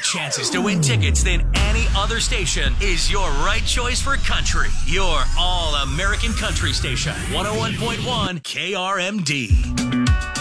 chances to win tickets than any other station is your right choice for country. Your all-American country station, 101.1 KRMD.